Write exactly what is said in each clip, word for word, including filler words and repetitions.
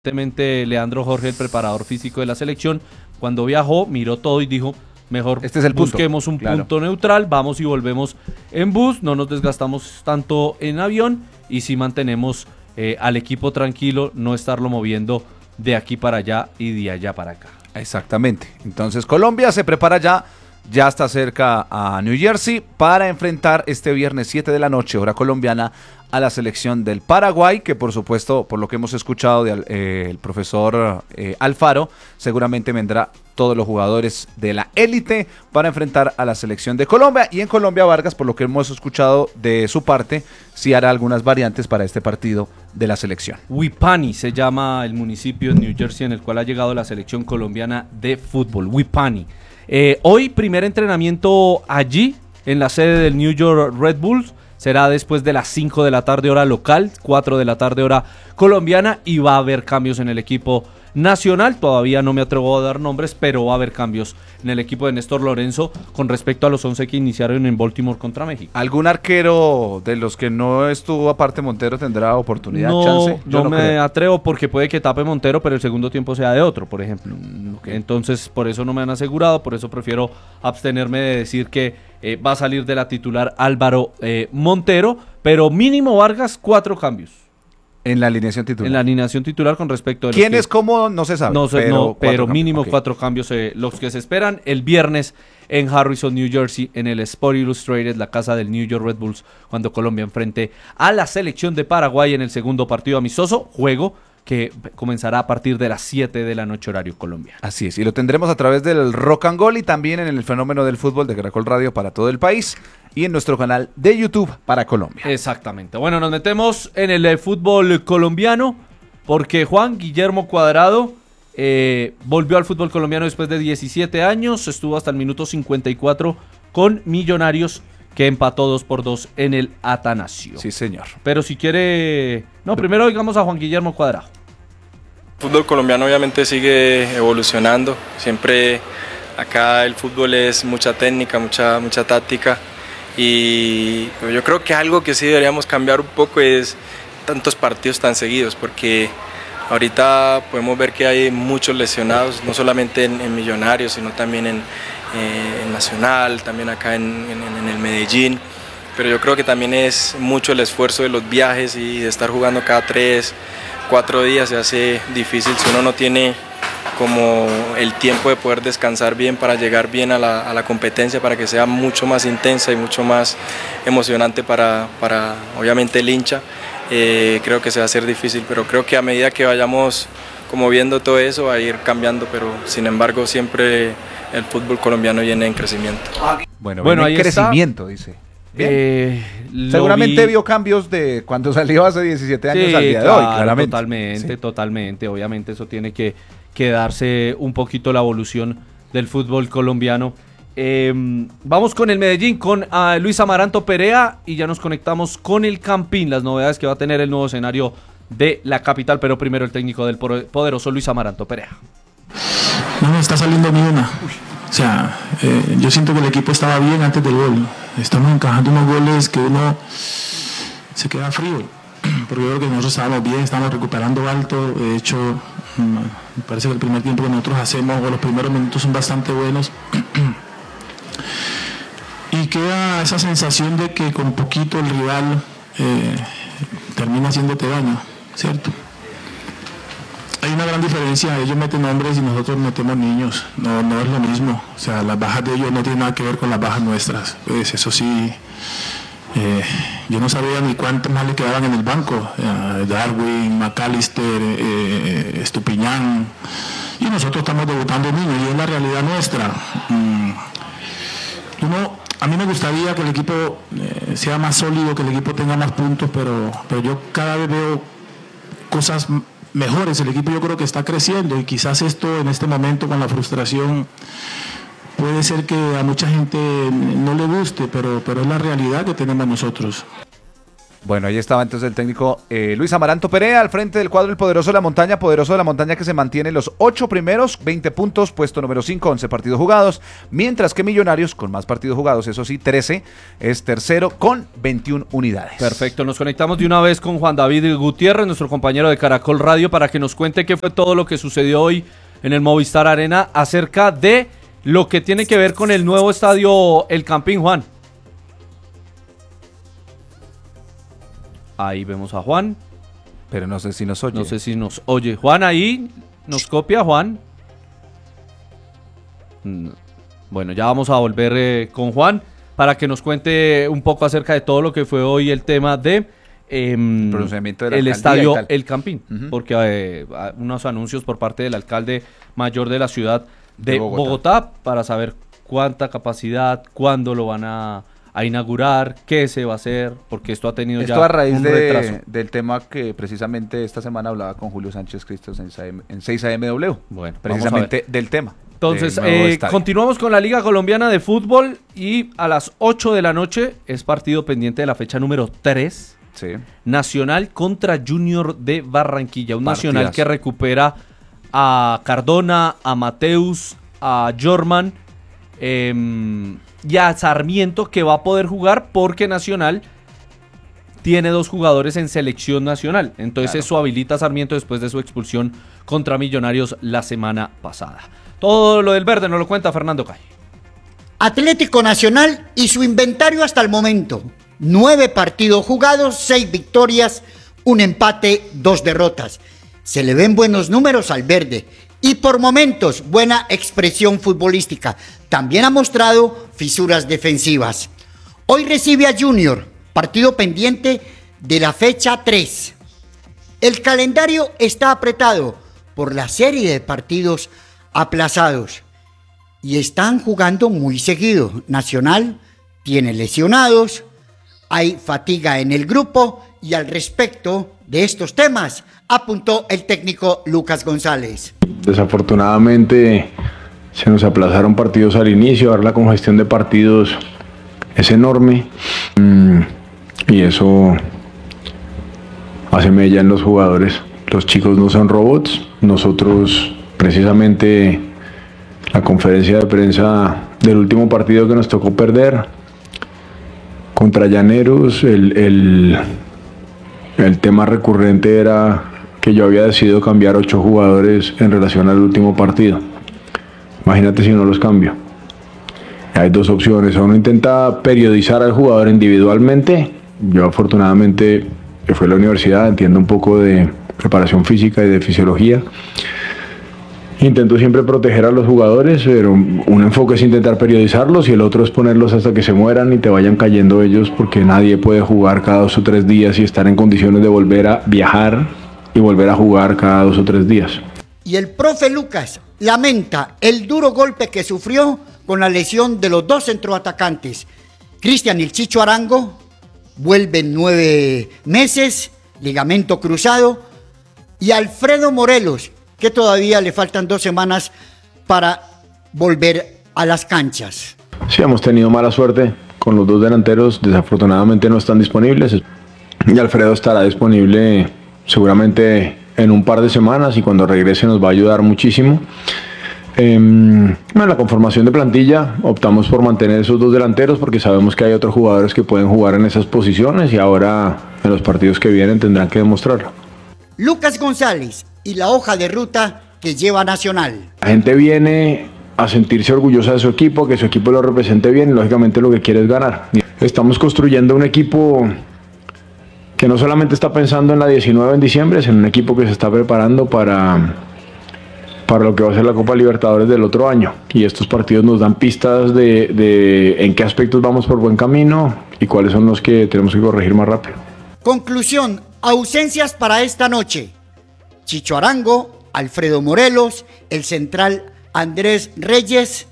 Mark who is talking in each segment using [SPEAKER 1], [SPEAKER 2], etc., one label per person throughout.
[SPEAKER 1] Evidentemente, Leandro Jorge, el preparador físico de la selección, cuando viajó, miró todo y dijo, mejor
[SPEAKER 2] este es el punto.
[SPEAKER 1] busquemos un
[SPEAKER 2] Claro.
[SPEAKER 1] punto neutral, vamos y volvemos en bus, no nos desgastamos tanto en avión y si mantenemos eh, al equipo tranquilo, no estarlo moviendo de aquí para allá y de allá para acá.
[SPEAKER 2] Exactamente. Entonces Colombia se prepara ya, ya está cerca a New Jersey para enfrentar este viernes siete de la noche, hora colombiana, a la selección del Paraguay, que por supuesto, por lo que hemos escuchado del eh, profesor eh, Alfaro, seguramente vendrá todos los jugadores de la élite para enfrentar a la selección de Colombia. Y en Colombia, Vargas, por lo que hemos escuchado de su parte, sí hará algunas variantes para este partido de la selección.
[SPEAKER 1] Whippany se llama el municipio en New Jersey en el cual ha llegado la selección colombiana de fútbol, Whippany. Eh, hoy primer entrenamiento allí, en la sede del New York Red Bulls, será después de las cinco de la tarde hora local, cuatro de la tarde hora colombiana, y va a haber cambios en el equipo nacional. Todavía no me atrevo a dar nombres, pero va a haber cambios en el equipo de Néstor Lorenzo con respecto a los once que iniciaron en Baltimore contra México.
[SPEAKER 2] ¿Algún arquero de los que no estuvo aparte Montero tendrá oportunidad,
[SPEAKER 1] no,
[SPEAKER 2] chance? Yo
[SPEAKER 1] no,
[SPEAKER 2] no
[SPEAKER 1] me
[SPEAKER 2] creo.
[SPEAKER 1] atrevo porque puede que tape Montero, pero el segundo tiempo sea de otro, por ejemplo.
[SPEAKER 2] Mm, okay.
[SPEAKER 1] Entonces, por eso no me han asegurado, por eso prefiero abstenerme de decir que eh, va a salir de la titular Álvaro eh, Montero, pero mínimo Vargas, cuatro cambios.
[SPEAKER 2] En la alineación titular.
[SPEAKER 1] En la alineación titular con respecto a...
[SPEAKER 2] ¿Quién es cómo? No se sabe.
[SPEAKER 1] No sé,
[SPEAKER 2] pero,
[SPEAKER 1] no, pero
[SPEAKER 2] cuatro
[SPEAKER 1] mínimo
[SPEAKER 2] okay.
[SPEAKER 1] cuatro cambios, eh, los que se esperan el viernes en Harrison, New Jersey, en el Sport Illustrated, la casa del New York Red Bulls, cuando Colombia enfrente a la selección de Paraguay en el segundo partido amistoso, juego que comenzará a partir de las siete de la noche horario colombiano.
[SPEAKER 2] Así es, y lo tendremos a través del Rock and Goal y también en el Fenómeno del Fútbol de Caracol Radio para todo el país y en nuestro canal de YouTube para Colombia.
[SPEAKER 1] Exactamente. Bueno, nos metemos en el eh, fútbol colombiano porque Juan Guillermo Cuadrado eh, volvió al fútbol colombiano después de diecisiete años, estuvo hasta el minuto cincuenta y cuatro con Millonarios, que empató dos por dos en el Atanasio.
[SPEAKER 2] Sí, señor.
[SPEAKER 1] Pero si quiere... No, primero digamos a Juan Guillermo Cuadrado.
[SPEAKER 3] El fútbol colombiano obviamente sigue evolucionando. Siempre acá el fútbol es mucha técnica, mucha, mucha táctica. Y yo creo que algo que sí deberíamos cambiar un poco es tantos partidos tan seguidos, porque ahorita podemos ver que hay muchos lesionados, no solamente en, en Millonarios, sino también en, eh, en Nacional, también acá en, en, en el Medellín. Pero yo creo que también es mucho el esfuerzo de los viajes y de estar jugando cada tres, cuatro días. Se hace difícil si uno no tiene como el tiempo de poder descansar bien para llegar bien a la, a la competencia, para que sea mucho más intensa y mucho más emocionante para, para obviamente el hincha. Eh, creo que se va a hacer difícil, pero creo que a medida que vayamos como viendo todo eso va a ir cambiando, pero sin embargo siempre el fútbol colombiano viene en crecimiento.
[SPEAKER 2] Bueno,
[SPEAKER 1] Bueno,
[SPEAKER 2] ahí
[SPEAKER 1] ahí
[SPEAKER 2] crecimiento, dice.
[SPEAKER 1] Eh,
[SPEAKER 2] Seguramente
[SPEAKER 1] vi...
[SPEAKER 2] vio cambios de cuando salió hace diecisiete años
[SPEAKER 1] sí,
[SPEAKER 2] al día
[SPEAKER 1] claro,
[SPEAKER 2] de hoy, claramente.
[SPEAKER 1] Totalmente,
[SPEAKER 2] sí.
[SPEAKER 1] totalmente. Obviamente eso tiene que, que darse un poquito la evolución del fútbol colombiano. Eh, vamos con el Medellín, con uh, Luis Amaranto Perea, y ya nos conectamos con el Campín, las novedades que va a tener el nuevo escenario de la capital, pero primero el técnico del poderoso Luis Amaranto Perea.
[SPEAKER 4] No me está saliendo ni una. O sea, eh, yo siento que el equipo estaba bien antes del gol. Estamos encajando unos goles que uno se queda frío. Porque yo creo que nosotros estábamos bien, estábamos recuperando alto. De hecho, me parece que el primer tiempo que nosotros hacemos, o los primeros minutos son bastante buenos. Y queda esa sensación de que con poquito el rival eh, termina haciéndote daño, ¿cierto? Hay una gran diferencia, ellos meten hombres y nosotros metemos niños, no, no es lo mismo, o sea, las bajas de ellos no tienen nada que ver con las bajas nuestras, pues eso sí, eh, yo no sabía ni cuántos más le quedaban en el banco, eh, Darwin, McAllister, eh, Estupiñán, y nosotros estamos debutando niños y es la realidad nuestra. Mm, uno, a mí me gustaría que el equipo eh, sea más sólido, que el equipo tenga más puntos, pero, pero yo cada vez veo cosas mejores. El equipo yo creo que está creciendo y quizás esto en este momento con la frustración puede ser que a mucha gente no le guste, pero, pero es la realidad que tenemos nosotros.
[SPEAKER 2] Bueno, ahí estaba entonces el técnico eh, Luis Amaranto Perea al frente del cuadro El Poderoso de la Montaña. Poderoso de la Montaña que se mantiene los ocho primeros, veinte puntos, puesto número cinco, once partidos jugados. Mientras que Millonarios, con más partidos jugados, eso sí, trece, es tercero con veintiuna unidades.
[SPEAKER 1] Perfecto, nos conectamos de una vez con Juan David Gutiérrez, nuestro compañero de Caracol Radio, para que nos cuente qué fue todo lo que sucedió hoy en el Movistar Arena acerca de lo que tiene que ver con el nuevo estadio El Campín, Juan. Ahí vemos a Juan.
[SPEAKER 2] Pero no sé si nos oye.
[SPEAKER 1] No sé si nos oye. Juan, ahí nos copia, Juan. Bueno, ya vamos a volver eh, con Juan para que nos cuente un poco acerca de todo lo que fue hoy el tema de eh,
[SPEAKER 2] pronunciamiento de la
[SPEAKER 1] el estadio El Campín.
[SPEAKER 2] Uh-huh.
[SPEAKER 1] Porque eh, unos anuncios por parte del alcalde mayor de la ciudad de, de Bogotá. Bogotá para saber cuánta capacidad, cuándo lo van a... a inaugurar, qué se va a hacer, porque esto ha tenido
[SPEAKER 2] esto
[SPEAKER 1] ya
[SPEAKER 2] a raíz
[SPEAKER 1] un
[SPEAKER 2] de,
[SPEAKER 1] retraso.
[SPEAKER 2] del tema que precisamente esta semana hablaba con Julio Sánchez Cristos en seis A M W.
[SPEAKER 1] Bueno,
[SPEAKER 2] precisamente del tema.
[SPEAKER 1] Entonces, eh, continuamos con la Liga Colombiana de Fútbol y a las ocho de la noche es partido pendiente de la fecha número tres.
[SPEAKER 2] Sí.
[SPEAKER 1] Nacional contra Junior de Barranquilla. Un
[SPEAKER 2] Partidazo.
[SPEAKER 1] Nacional que recupera a Cardona, a Mateus, a Jorman eh, y a Sarmiento, que va a poder jugar porque Nacional tiene dos jugadores en selección nacional. Entonces
[SPEAKER 2] Claro.
[SPEAKER 1] eso habilita a Sarmiento después de su expulsión contra Millonarios la semana pasada. Todo lo del verde nos lo cuenta Fernando Calle.
[SPEAKER 5] Atlético Nacional y su inventario hasta el momento. Nueve partidos jugados, seis victorias, un empate, dos derrotas. Se le ven buenos números al verde y por momentos buena expresión futbolística. También ha mostrado fisuras defensivas. Hoy recibe a Junior, partido pendiente de la fecha tres. El calendario está apretado por la serie de partidos aplazados y están jugando muy seguido. Nacional tiene lesionados, hay fatiga en el grupo y al respecto de estos temas apuntó el técnico Lucas González.
[SPEAKER 6] Desafortunadamente se nos aplazaron partidos al inicio, ahora la congestión de partidos es enorme y eso hace mella en los jugadores. Los chicos no son robots. Nosotros precisamente la conferencia de prensa del último partido que nos tocó perder contra Llaneros, el, el, el tema recurrente era que yo había decidido cambiar ocho jugadores en relación al último partido. Imagínate si no los cambio. Hay dos opciones: uno intenta periodizar al jugador individualmente. Yo afortunadamente, que fue a la universidad, entiendo un poco de preparación física y de fisiología. Intento siempre proteger a los jugadores, pero un enfoque es intentar periodizarlos y el otro es ponerlos hasta que se mueran y te vayan cayendo ellos, porque nadie puede jugar cada dos o tres días y estar en condiciones de volver a viajar y volver a jugar cada dos o tres días.
[SPEAKER 5] Y el profe Lucas lamenta el duro golpe que sufrió con la lesión de los dos centroatacantes. Cristian y el Chicho Arango vuelven nueve meses, ligamento cruzado, y Alfredo Morelos, que todavía le faltan dos semanas para volver a las canchas.
[SPEAKER 6] Sí, hemos tenido mala suerte con los dos delanteros, desafortunadamente no están disponibles y Alfredo estará disponible seguramente en un par de semanas y cuando regrese nos va a ayudar muchísimo. Eh, en la conformación de plantilla optamos por mantener esos dos delanteros porque sabemos que hay otros jugadores que pueden jugar en esas posiciones y ahora en los partidos que vienen tendrán que demostrarlo.
[SPEAKER 5] Lucas González y la hoja de ruta que lleva Nacional.
[SPEAKER 6] La gente viene a sentirse orgullosa de su equipo, que su equipo lo represente bien y lógicamente lo que quiere es ganar. Estamos construyendo un equipo que no solamente está pensando en la diecinueve en diciembre, sino un equipo que se está preparando para, para lo que va a ser la Copa Libertadores del otro año. Y estos partidos nos dan pistas de, de en qué aspectos vamos por buen camino y cuáles son los que tenemos que corregir más rápido.
[SPEAKER 5] Conclusión, ausencias para esta noche. Chicho Arango, Alfredo Morelos, el central Andrés Reyes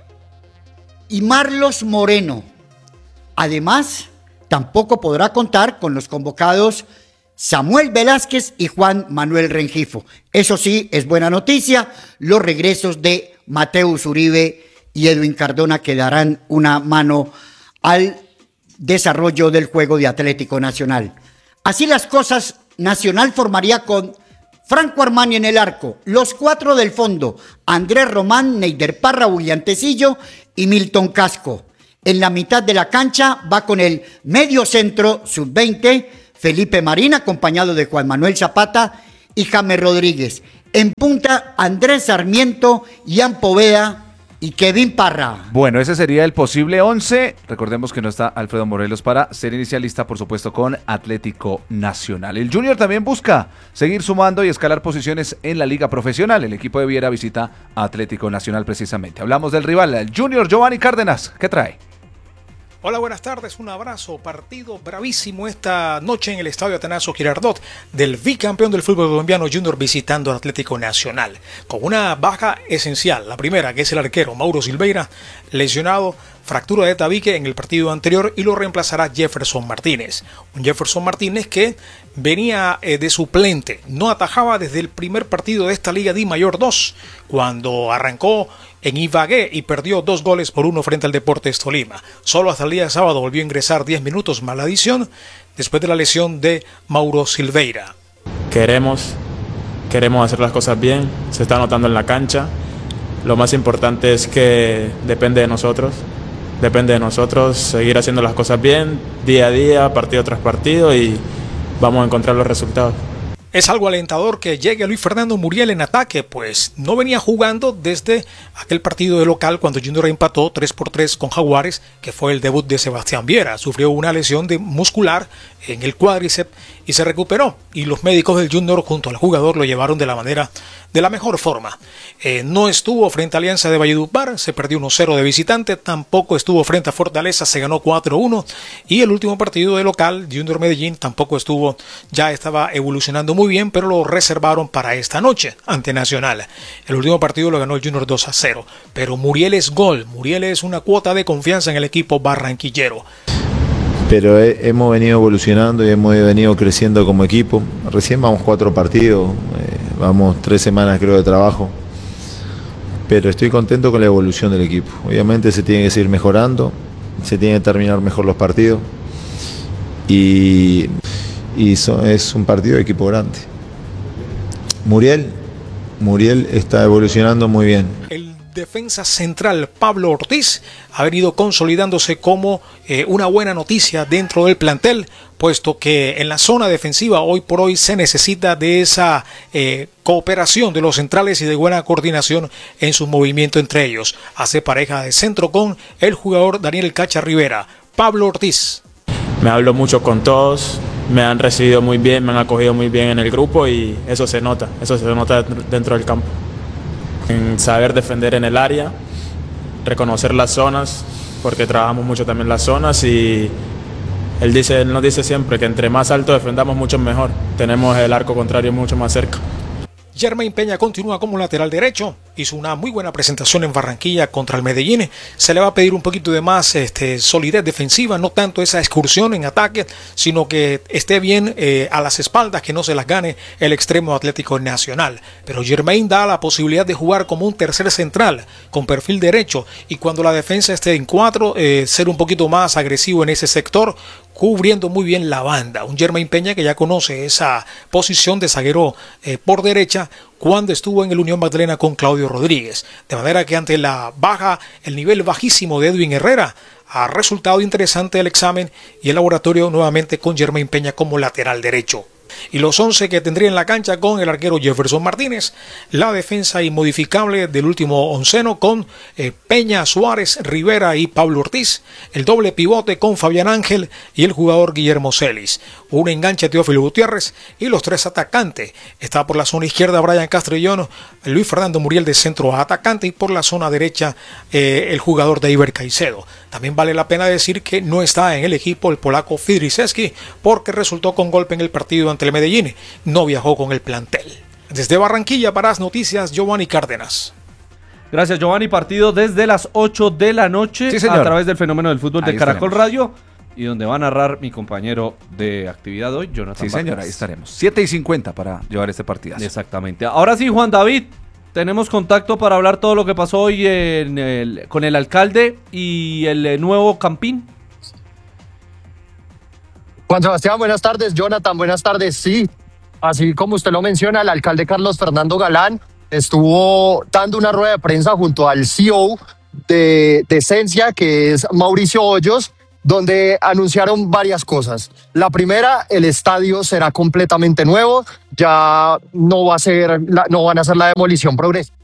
[SPEAKER 5] y Marlos Moreno. Además, tampoco podrá contar con los convocados Samuel Velázquez y Juan Manuel Rengifo. Eso sí, es buena noticia, los regresos de Mateus Uribe y Edwin Cardona que darán una mano al desarrollo del juego de Atlético Nacional. Así las cosas, Nacional formaría con Franco Armani en el arco, los cuatro del fondo, Andrés Román, Neider Parra, William Tecillo y Milton Casco. En la mitad de la cancha va con el medio centro sub veinte, Felipe Marín, acompañado de Juan Manuel Zapata y James Rodríguez. En punta, Andrés Sarmiento, Ian Poveda y Kevin Parra.
[SPEAKER 2] Bueno, ese sería el posible once. Recordemos que no está Alfredo Morelos para ser inicialista, por supuesto, con Atlético Nacional. El Junior también busca seguir sumando y escalar posiciones en la liga profesional. El equipo de Viera visita a Atlético Nacional precisamente. Hablamos del rival, el Junior. Giovanni Cárdenas, ¿qué trae?
[SPEAKER 7] Hola, buenas tardes, un abrazo, partido bravísimo esta noche en el Estadio Atanasio Girardot del bicampeón del fútbol colombiano Junior visitando al Atlético Nacional, con una baja esencial, la primera que es el arquero Mauro Silveira, lesionado, fractura de tabique en el partido anterior y lo reemplazará Jefferson Martínez, un Jefferson Martínez que venía eh, de suplente, no atajaba desde el primer partido de esta Liga Di Mayor dos, cuando arrancó en Ibagué y perdió dos goles por uno frente al Deportes Tolima. Solo hasta el día de sábado volvió a ingresar diez minutos más la adición después de la lesión de Mauro Silveira.
[SPEAKER 8] Queremos, queremos hacer las cosas bien, se está notando en la cancha. Lo más importante es que depende de nosotros, depende de nosotros seguir haciendo las cosas bien, día a día, partido tras partido y vamos a encontrar los resultados.
[SPEAKER 7] Es algo alentador que llegue Luis Fernando Muriel en ataque, pues no venía jugando desde aquel partido de local cuando Junior empató tres por tres con Jaguares, que fue el debut de Sebastián Viera. Sufrió una lesión de muscular en el cuádriceps y se recuperó. Y los médicos del Junior junto al jugador lo llevaron de la manera, de la mejor forma. Eh, no estuvo frente a Alianza de Valledupar, se perdió uno cero de visitante, tampoco estuvo frente a Fortaleza, se ganó cuatro uno. Y el último partido de local, Junior Medellín, tampoco estuvo, ya estaba evolucionando muy bien, pero lo reservaron para esta noche ante Nacional. El último partido lo ganó el Junior dos a cero, pero Muriel es gol, Muriel es una cuota de confianza en el equipo barranquillero.
[SPEAKER 9] Pero he, hemos venido evolucionando y hemos venido creciendo como equipo. Recién vamos cuatro partidos, eh, vamos tres semanas creo de trabajo, pero estoy contento con la evolución del equipo. Obviamente se tiene que seguir mejorando, se tiene que terminar mejor los partidos y, y so, es un partido de equipo grande. Muriel, Muriel está evolucionando muy bien.
[SPEAKER 7] El defensa central Pablo Ortiz ha venido consolidándose como eh, una buena noticia dentro del plantel, puesto que en la zona defensiva hoy por hoy se necesita de esa eh, cooperación de los centrales y de buena coordinación en su movimiento entre ellos. Hace pareja de centro con el jugador Daniel Cacha Rivera. Pablo Ortiz.
[SPEAKER 8] Me hablo mucho con todos, me han recibido muy bien, me han acogido muy bien en el grupo y eso se nota, eso se nota dentro del campo. En saber defender en el área, reconocer las zonas, porque trabajamos mucho también las zonas y él, dice, él nos dice siempre que entre más alto defendamos mucho mejor, tenemos el arco contrario mucho más cerca.
[SPEAKER 7] Jermaine Peña continúa como lateral derecho, hizo una muy buena presentación en Barranquilla contra el Medellín. Se le va a pedir un poquito de más este, solidez defensiva, no tanto esa excursión en ataque, sino que esté bien eh, a las espaldas, que no se las gane el extremo Atlético Nacional. Pero Jermaine da la posibilidad de jugar como un tercer central, con perfil derecho, y cuando la defensa esté en cuatro, eh, ser un poquito más agresivo en ese sector, cubriendo muy bien la banda. Un Jermaine Peña que ya conoce esa posición de zaguero eh, por derecha cuando estuvo en el Unión Magdalena con Claudio Rodríguez. De manera que ante la baja, el nivel bajísimo de Edwin Herrera, ha resultado interesante el examen y el laboratorio nuevamente con Jermaine Peña como lateral derecho. Y los once que tendría en la cancha con el arquero Jefferson Martínez, la defensa inmodificable del último onceno con eh, Peña, Suárez, Rivera y Pablo Ortiz, el doble pivote con Fabián Ángel y el jugador Guillermo Celis, un enganche Teófilo Gutiérrez y los tres atacantes. Está por la zona izquierda Brian Castrillón, Luis Fernando Muriel de centro a atacante y por la zona derecha eh, el jugador Deiber Caicedo. También vale la pena decir que no está en el equipo el polaco Fidriszewski porque resultó con golpe en el partido ante el Medellín, no viajó con el plantel. Desde Barranquilla para las noticias, Giovanni Cárdenas.
[SPEAKER 1] Gracias, Giovanni. Partido desde las ocho de la noche
[SPEAKER 2] sí,
[SPEAKER 1] a través del Fenómeno del Fútbol
[SPEAKER 2] ahí
[SPEAKER 1] de Caracol
[SPEAKER 2] estaremos.
[SPEAKER 1] Radio y donde va a narrar mi compañero de actividad hoy, Jonathan
[SPEAKER 2] Sí, señor,
[SPEAKER 1] Vargas.
[SPEAKER 2] ahí estaremos. siete y cincuenta para llevar este partidazo.
[SPEAKER 1] Exactamente. Ahora sí, Juan David, tenemos contacto para hablar todo lo que pasó hoy en el, con el alcalde y el eh, nuevo Campín.
[SPEAKER 10] Juan Sebastián, buenas tardes. Jonathan, buenas tardes. Sí, así como usted lo menciona, el alcalde Carlos Fernando Galán estuvo dando una rueda de prensa junto al C E O de, de Esencia, que es Mauricio Hoyos, donde anunciaron varias cosas. La primera, el estadio será completamente nuevo, ya no va a ser, la, no van a hacer la demolición progresiva.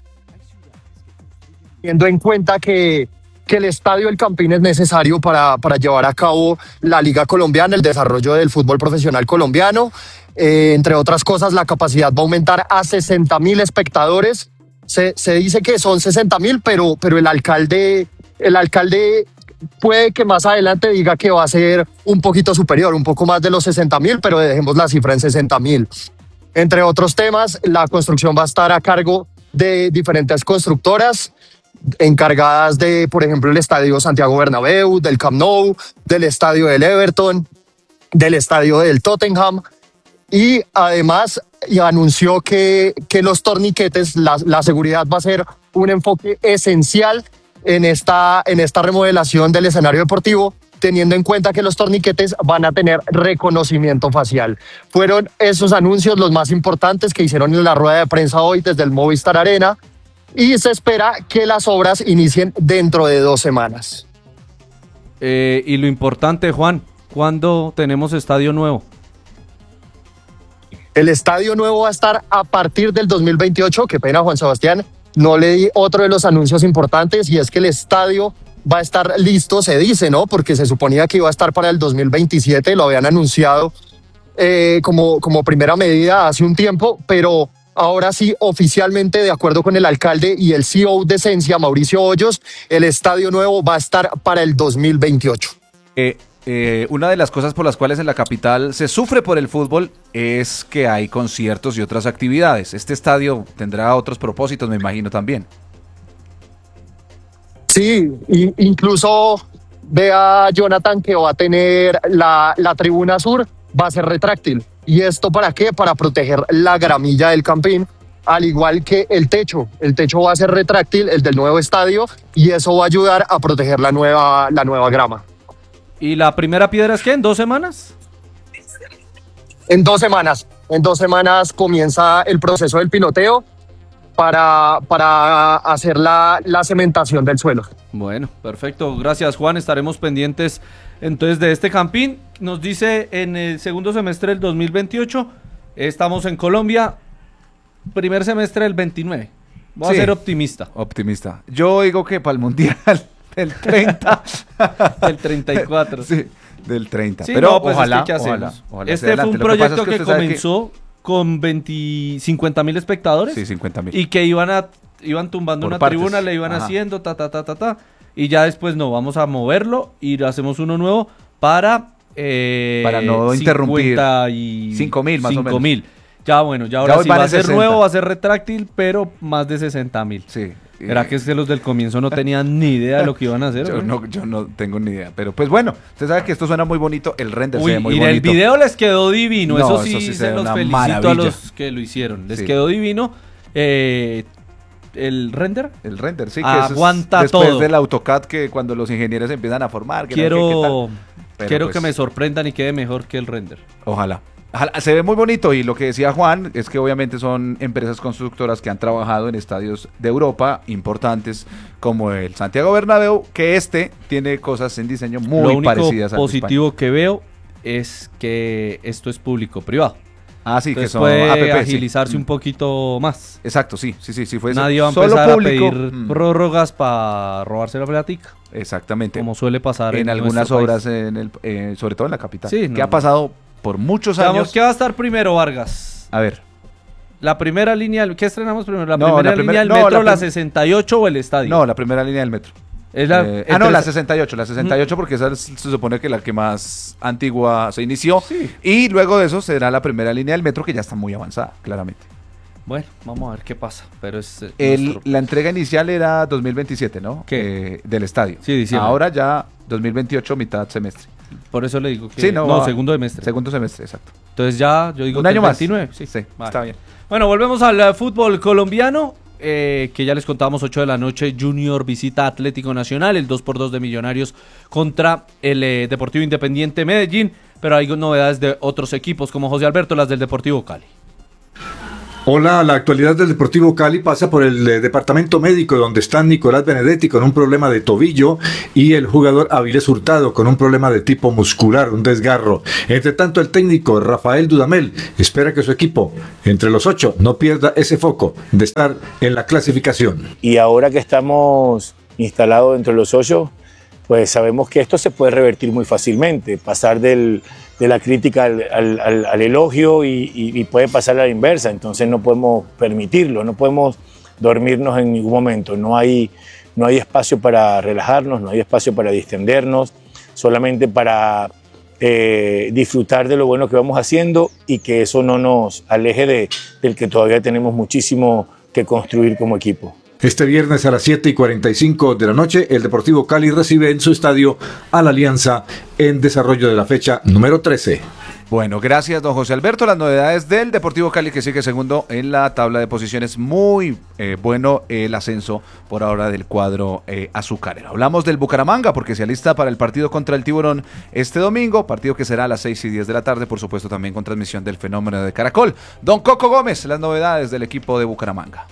[SPEAKER 10] Teniendo en cuenta que, que el estadio El Campín es necesario para, para llevar a cabo la Liga Colombiana, el desarrollo del fútbol profesional colombiano. Eh, entre otras cosas, la capacidad va a aumentar a sesenta mil espectadores. Se, se dice que son sesenta mil, pero, pero el alcalde, el alcalde puede que más adelante diga que va a ser un poquito superior, un poco más de los sesenta mil, pero dejemos la cifra en sesenta mil. Entre otros temas, la construcción va a estar a cargo de diferentes constructoras encargadas de, por ejemplo, el estadio Santiago Bernabéu, del Camp Nou, del estadio del Everton, del estadio del Tottenham, y además y anunció que, que los torniquetes, la, la seguridad va a ser un enfoque esencial en esta, en esta remodelación del escenario deportivo, teniendo en cuenta que los torniquetes van a tener reconocimiento facial. Fueron esos anuncios los más importantes que hicieron en la rueda de prensa hoy desde el Movistar Arena, y se espera que las obras inicien dentro de dos semanas.
[SPEAKER 1] Eh, y lo importante, Juan, ¿cuándo tenemos estadio nuevo?
[SPEAKER 10] El estadio nuevo va a estar a partir del dos mil veintiocho. Qué pena, Juan Sebastián, no le di otro de los anuncios importantes, y es que el estadio va a estar listo, se dice, ¿no? Porque se suponía que iba a estar para el dos mil veintisiete, lo habían anunciado eh, como, como primera medida hace un tiempo, pero ahora sí, oficialmente, de acuerdo con el alcalde y el C E O de Esencia, Mauricio Hoyos, el estadio nuevo va a estar para el dos mil veintiocho.
[SPEAKER 2] Eh, eh, una de las cosas por las cuales en la capital se sufre por el fútbol es que hay conciertos y otras actividades. Este estadio tendrá otros propósitos, me imagino, también.
[SPEAKER 10] Sí, y incluso vea, Jonathan, que va a tener la, la tribuna sur, va a ser retráctil. ¿Y esto para qué? Para proteger la gramilla del Campín, al igual que el techo. El techo va a ser retráctil, el del nuevo estadio, y eso va a ayudar a proteger la nueva, la nueva grama.
[SPEAKER 1] ¿Y la primera piedra es qué? ¿En dos semanas?
[SPEAKER 10] En dos semanas. En dos semanas comienza el proceso del piloteo para, para hacer la, la cementación del suelo.
[SPEAKER 1] Bueno, perfecto. Gracias, Juan. Estaremos pendientes entonces de este Campín. Nos dice en el segundo semestre del dos mil veintiocho, estamos en Colombia, primer semestre del veintinueve. Voy sí, a ser optimista.
[SPEAKER 2] Optimista. Yo digo que para el Mundial del treinta.
[SPEAKER 1] Del treinta y cuatro.
[SPEAKER 2] Sí, del treinta.
[SPEAKER 1] Sí,
[SPEAKER 2] pero
[SPEAKER 1] no, pues
[SPEAKER 2] ojalá,
[SPEAKER 1] es que, ¿qué
[SPEAKER 2] ojalá,
[SPEAKER 1] hacemos?
[SPEAKER 2] ojalá.
[SPEAKER 1] Este fue un proyecto que, que, que comenzó que... con veinte, cincuenta mil espectadores.
[SPEAKER 2] Sí, cincuenta mil.
[SPEAKER 1] Y que iban, a, iban tumbando Por una partes. tribuna, le iban Ajá. haciendo, ta, ta, ta, ta, ta. Y ya después no, vamos a moverlo y hacemos uno nuevo para... Eh,
[SPEAKER 2] para no interrumpir.
[SPEAKER 1] cinco
[SPEAKER 2] mil más o menos.
[SPEAKER 1] mil. Ya bueno, ya ahora ya sí va a ser sesenta. Nuevo, va a ser retráctil, pero más de sesenta mil.
[SPEAKER 2] Sí.
[SPEAKER 1] ¿Era que es que los del comienzo no tenían ni idea de lo que iban a hacer?
[SPEAKER 2] Yo no, yo no tengo ni idea. Pero pues bueno, usted sabe que esto suena muy bonito, el render
[SPEAKER 1] Uy,
[SPEAKER 2] se ve muy
[SPEAKER 1] y
[SPEAKER 2] bonito.
[SPEAKER 1] el video les quedó divino,
[SPEAKER 2] no,
[SPEAKER 1] eso sí,
[SPEAKER 2] eso sí
[SPEAKER 1] se los felicito maravilla. A los que lo hicieron. Les sí. quedó divino. Eh, el render.
[SPEAKER 2] El render, sí. Que
[SPEAKER 1] aguanta
[SPEAKER 2] es después
[SPEAKER 1] todo.
[SPEAKER 2] del AutoCAD, que cuando los ingenieros empiezan a formar. Que
[SPEAKER 1] quiero
[SPEAKER 2] no,
[SPEAKER 1] que, quiero pues, que me sorprendan y quede mejor que el render.
[SPEAKER 2] Ojalá. Se ve muy bonito, y lo que decía Juan es que obviamente son empresas constructoras que han trabajado en estadios de Europa importantes como el Santiago Bernabéu, que este tiene cosas en diseño muy parecidas al
[SPEAKER 1] Lo único positivo que veo es que esto es público-privado.
[SPEAKER 2] Ah, sí,
[SPEAKER 1] Entonces
[SPEAKER 2] que son
[SPEAKER 1] puede
[SPEAKER 2] A P P,
[SPEAKER 1] agilizarse
[SPEAKER 2] sí.
[SPEAKER 1] un poquito más.
[SPEAKER 2] Exacto, sí, sí, sí, sí fue
[SPEAKER 1] Nadie va a
[SPEAKER 2] solo
[SPEAKER 1] empezar
[SPEAKER 2] público.
[SPEAKER 1] a pedir mm. prórrogas para robarse la platica.
[SPEAKER 2] Exactamente.
[SPEAKER 1] Como suele pasar
[SPEAKER 2] en,
[SPEAKER 1] en
[SPEAKER 2] algunas obras, en el, eh, sobre todo en la capital. Sí, no, que ha pasado por muchos años.
[SPEAKER 1] Vamos, ¿qué va a estar primero, Vargas?
[SPEAKER 2] A ver.
[SPEAKER 1] La primera línea, ¿qué estrenamos primero? ¿La
[SPEAKER 2] no,
[SPEAKER 1] primera
[SPEAKER 2] la
[SPEAKER 1] línea del
[SPEAKER 2] no,
[SPEAKER 1] metro,
[SPEAKER 2] la, prim
[SPEAKER 1] la sesenta y ocho o el estadio?
[SPEAKER 2] No, la primera línea del metro.
[SPEAKER 1] Es la,
[SPEAKER 2] eh, ah, no, la sesenta y ocho, la sesenta y ocho, porque esa es, se supone que la que más antigua se inició.
[SPEAKER 1] Sí.
[SPEAKER 2] Y luego de eso será la primera línea del metro, que ya está muy avanzada, claramente.
[SPEAKER 1] Bueno, vamos a ver qué pasa. Pero es eh,
[SPEAKER 2] el,
[SPEAKER 1] nuestro...
[SPEAKER 2] La entrega inicial era dos mil veintisiete, ¿no?
[SPEAKER 1] ¿Qué?
[SPEAKER 2] Eh, del estadio.
[SPEAKER 1] Sí, diciembre.
[SPEAKER 2] Ahora ya dos mil veintiocho, mitad semestre.
[SPEAKER 1] Por eso le digo que...
[SPEAKER 2] Sí, no,
[SPEAKER 1] no
[SPEAKER 2] va,
[SPEAKER 1] segundo semestre.
[SPEAKER 2] Segundo semestre, exacto.
[SPEAKER 1] Entonces ya, yo digo
[SPEAKER 2] un año más.
[SPEAKER 1] veintinueve. Sí,
[SPEAKER 2] sí
[SPEAKER 1] vale.
[SPEAKER 2] Está bien.
[SPEAKER 1] Bueno, volvemos al uh, fútbol colombiano. Eh, que ya les contábamos, ocho de la noche, Junior visita Atlético Nacional, el dos por dos de Millonarios contra el eh, Deportivo Independiente Medellín. pero hay novedades de otros equipos como José Alberto, las del Deportivo Cali.
[SPEAKER 11] Hola, la actualidad del Deportivo Cali pasa por el eh, departamento médico donde está Nicolás Benedetti con un problema de tobillo y el jugador Avilés Hurtado con un problema de tipo muscular, un desgarro. Entre tanto, el técnico Rafael Dudamel espera que su equipo, entre los ocho, no pierda ese foco de estar en la clasificación.
[SPEAKER 12] Y ahora que estamos instalados entre los ocho, pues sabemos que esto se puede revertir muy fácilmente, pasar del... de la crítica al, al, al, al elogio y, y, y puede pasar a la inversa, entonces no podemos permitirlo, no podemos dormirnos en ningún momento, no hay, no hay espacio para relajarnos, no hay espacio para distendernos, solamente para eh, disfrutar de lo bueno que vamos haciendo y que eso no nos aleje de, del que todavía tenemos muchísimo que construir como equipo.
[SPEAKER 11] Este viernes a las siete y cuarenta y cinco de la noche, el Deportivo Cali recibe en su estadio a la Alianza en desarrollo de la fecha número trece.
[SPEAKER 2] Bueno, gracias, don José Alberto. Las novedades del Deportivo Cali, que sigue segundo en la tabla de posiciones. Muy eh, bueno el ascenso por ahora del cuadro eh, azucarero. Hablamos del Bucaramanga porque se alista para el partido contra el Tiburón este domingo, partido que será a las seis y diez de la tarde, por supuesto también con transmisión del Fenómeno de Caracol. Don Coco Gómez, las novedades del equipo de Bucaramanga.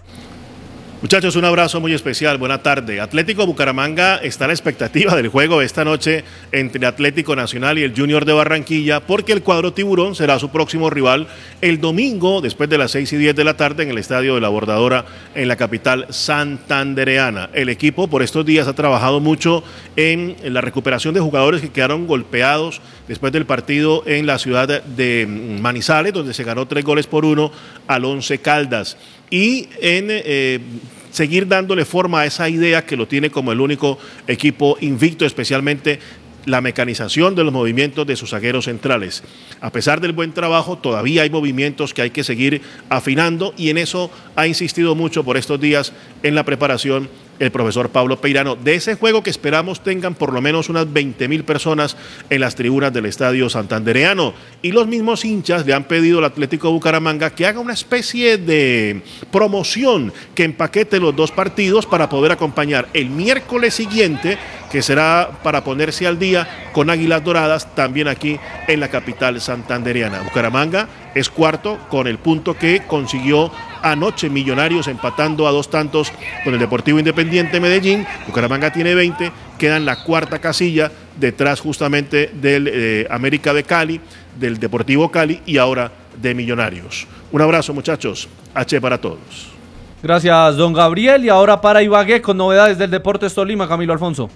[SPEAKER 13] Muchachos, un abrazo muy especial, buena tarde. Atlético Bucaramanga está a la expectativa del juego de esta noche entre Atlético Nacional y el Junior de Barranquilla, porque el cuadro tiburón será su próximo rival el domingo después de las seis y diez de la tarde en el estadio de la Bordadora en la capital santandereana. El equipo por estos días ha trabajado mucho en, en la recuperación de jugadores que quedaron golpeados después del partido en la ciudad de Manizales, donde se ganó tres goles por uno al Once Caldas. Y en eh, seguir dándole forma a esa idea que lo tiene como el único equipo invicto, especialmente la mecanización de los movimientos de sus zagueros centrales. A pesar del buen trabajo, todavía hay movimientos que hay que seguir afinando y en eso ha insistido mucho por estos días en la preparación el profesor Pablo Peirano, de ese juego que esperamos tengan por lo menos unas veinte mil personas en las tribunas del estadio santandereano. Y los mismos hinchas le han pedido al Atlético Bucaramanga que haga una especie de promoción que empaquete los dos partidos para poder acompañar el miércoles siguiente, que será para ponerse al día con Águilas Doradas, también aquí en la capital santandereana. Bucaramanga es cuarto con el punto que consiguió anoche Millonarios, empatando a dos tantos con el Deportivo Independiente Medellín. Bucaramanga tiene veinte, queda en la cuarta casilla, detrás justamente del eh, América de Cali, del Deportivo Cali y ahora de Millonarios. Un abrazo, muchachos, H para todos.
[SPEAKER 1] Gracias, don Gabriel. Y ahora para Ibagué con novedades del Deportes Tolima, Camilo Alfonso.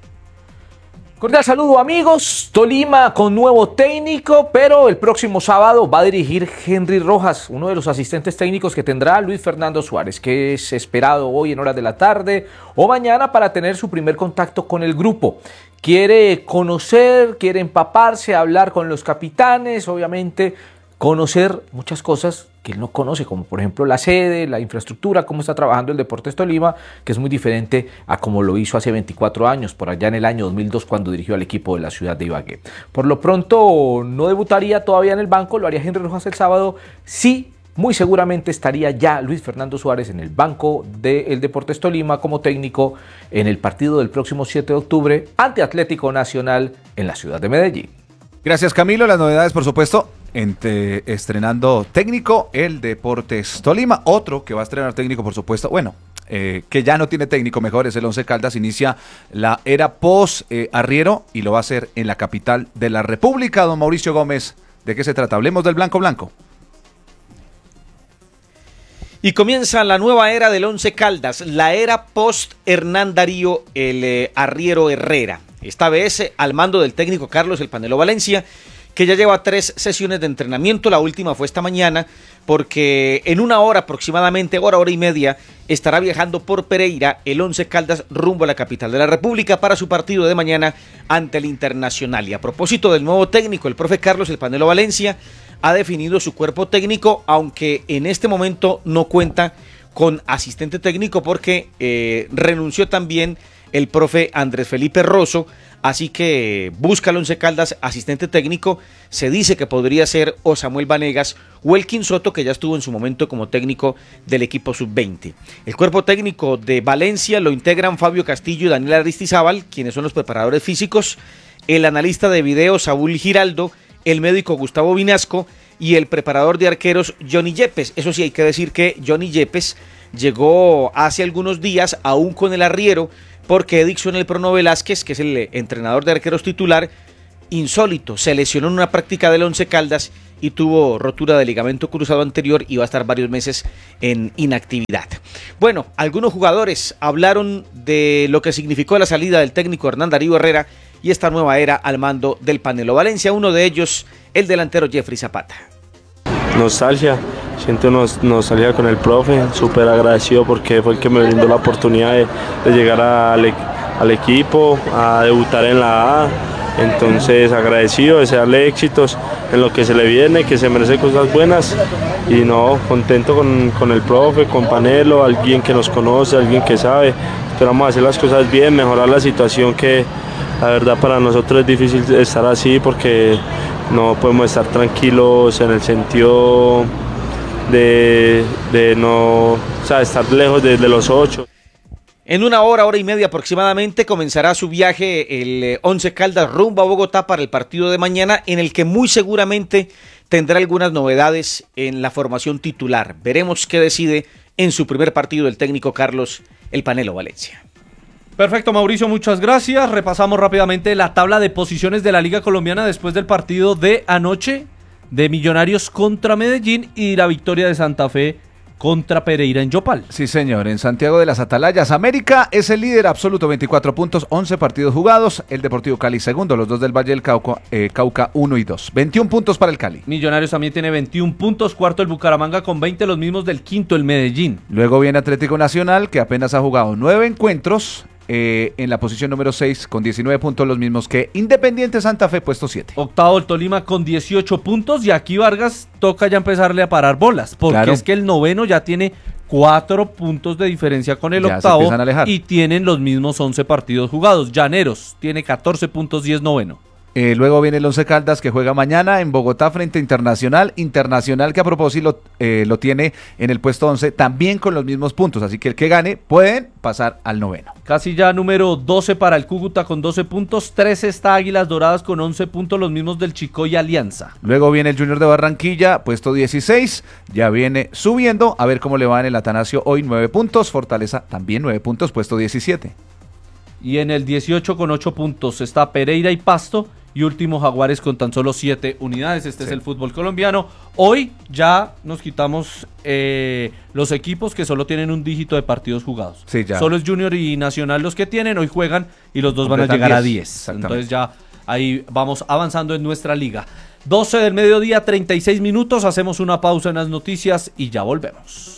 [SPEAKER 14] Cordial saludo, amigos. Tolima con nuevo técnico, pero el próximo sábado va a dirigir Henry Rojas, uno de los asistentes técnicos que tendrá Luis Fernando Suárez, que es esperado hoy en horas de la tarde o mañana para tener su primer contacto con el grupo. Quiere conocer, quiere empaparse, hablar con los capitanes, obviamente conocer muchas cosas que él no conoce, como por ejemplo la sede, la infraestructura, cómo está trabajando el Deportes Tolima, que es muy diferente a como lo hizo hace veinticuatro años, por allá en el año dos mil dos, cuando dirigió al equipo de la ciudad de Ibagué. Por lo pronto no debutaría todavía en el banco, lo haría Henry Rojas el sábado. Sí, muy seguramente estaría ya Luis Fernando Suárez en el banco del Deportes Tolima como técnico en el partido del próximo siete de octubre ante Atlético Nacional en la ciudad de Medellín.
[SPEAKER 2] Gracias, Camilo. Las novedades, por supuesto, entre, estrenando técnico el Deportes Tolima. Otro que va a estrenar técnico, por supuesto, bueno, eh, que ya no tiene técnico, mejor, es el Once Caldas. Inicia la era post-Arriero eh, y lo va a hacer en la capital de la República. Don Mauricio Gómez, ¿de qué se trata? Hablemos del Blanco Blanco.
[SPEAKER 15] Y comienza la nueva era del Once Caldas, la era post-Hernán Darío, el eh, Arriero Herrera. Esta vez eh, al mando del técnico Carlos El Panelo Valencia, que ya lleva tres sesiones de entrenamiento. La última fue esta mañana, porque en una hora aproximadamente, hora, hora y media, estará viajando por Pereira el Once Caldas rumbo a la capital de la República para su partido de mañana ante el Internacional. Y a propósito del nuevo técnico, el profe Carlos El Panelo Valencia ha definido su cuerpo técnico, aunque en este momento no cuenta con asistente técnico porque eh, renunció también el profe Andrés Felipe Rosso, así que busca el Once Caldas asistente técnico. Se dice que podría ser o Samuel Vanegas o Elkin Soto, que ya estuvo en su momento como técnico del equipo sub veinte. El cuerpo técnico de Valencia lo integran Fabio Castillo y Daniel Aristizábal, quienes son los preparadores físicos. el analista de video Saúl Giraldo, el médico Gustavo Vinasco y el preparador de arqueros Johnny Yepes. Eso sí, hay que decir que Johnny Yepes llegó hace algunos días aún con el arriero, porque Edixson El Prono Velázquez, que es el entrenador de arqueros titular, insólito, se lesionó en una práctica del Once Caldas y tuvo rotura de ligamento cruzado anterior y va a estar varios meses en inactividad. Bueno, algunos jugadores hablaron de lo que significó la salida del técnico Hernán Darío Herrera y esta nueva era al mando del Panelo Valencia. Uno de ellos, el delantero Jeffrey Zapata.
[SPEAKER 16] Nostalgia, siento nos, nostalgia con el profe, súper agradecido porque fue el que me brindó la oportunidad de, de llegar al, al equipo, a debutar en la A. Entonces agradecido, desearle éxitos en lo que se le viene, que se merece cosas buenas y no, contento con, con el profe, con Panelo, alguien que nos conoce, alguien que sabe. Esperamos hacer las cosas bien, mejorar la situación, que la verdad para nosotros es difícil estar así porque no podemos estar tranquilos en el sentido de, de no, o sea, estar lejos de, de los ocho.
[SPEAKER 15] En una hora, hora y media aproximadamente comenzará su viaje el eh, Once Caldas rumbo a Bogotá para el partido de mañana, en el que muy seguramente tendrá algunas novedades en la formación titular. Veremos qué decide en su primer partido el técnico Carlos El Panelo Valencia.
[SPEAKER 1] Perfecto, Mauricio, muchas gracias. Repasamos rápidamente la tabla de posiciones de la Liga Colombiana después del partido de anoche de Millonarios contra Medellín y la victoria de Santa Fe contra Pereira en Yopal.
[SPEAKER 2] Sí, señor, en Santiago de las Atalayas. América es el líder absoluto, veinticuatro puntos, once partidos jugados. El Deportivo Cali segundo, los dos del Valle del Cauca, eh, Cauca uno y dos. veintiún puntos para el Cali.
[SPEAKER 1] Millonarios también tiene veintiún puntos, cuarto el Bucaramanga con veinte, los mismos del quinto el Medellín.
[SPEAKER 2] Luego viene Atlético Nacional, que apenas ha jugado nueve encuentros. Eh, en la posición número seis con diecinueve puntos, los mismos que Independiente Santa Fe, puesto siete.
[SPEAKER 1] Octavo el Tolima con dieciocho puntos y aquí Vargas toca ya empezarle a parar bolas, porque
[SPEAKER 2] claro,
[SPEAKER 1] es que el noveno ya tiene cuatro puntos de diferencia con el
[SPEAKER 2] ya
[SPEAKER 1] octavo y tienen los mismos once partidos jugados. Llaneros tiene catorce puntos y es noveno.
[SPEAKER 2] Eh, luego viene el Once Caldas, que juega mañana en Bogotá frente a Internacional. Internacional que a propósito eh, lo tiene en el puesto once, también con los mismos puntos. Así que el que gane pueden pasar al noveno.
[SPEAKER 1] Casilla número doce para el Cúcuta con doce puntos. trece está Águilas Doradas con once puntos, los mismos del Chico y Alianza.
[SPEAKER 2] Luego viene el Junior de Barranquilla, puesto dieciséis. Ya viene subiendo. A ver cómo le va en el Atanasio hoy, nueve puntos. Fortaleza también nueve puntos, puesto diecisiete.
[SPEAKER 1] Y en el dieciocho con ocho puntos está Pereira y Pasto. Y último Jaguares con tan solo siete unidades. Este sí. es el fútbol colombiano. Hoy ya nos quitamos eh, los equipos que solo tienen un dígito de partidos jugados.
[SPEAKER 2] Sí, ya.
[SPEAKER 1] Solo es Junior y Nacional los que tienen. Hoy juegan y los dos van a llegar a diez. Entonces ya ahí vamos avanzando en nuestra liga. doce del mediodía, treinta y seis minutos. Hacemos una pausa en las noticias y ya volvemos.